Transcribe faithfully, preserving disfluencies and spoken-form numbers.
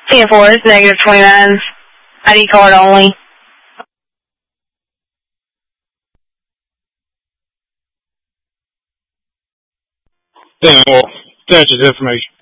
ten four, it's negative twenty-nine. I D card only. ten four, that's his information.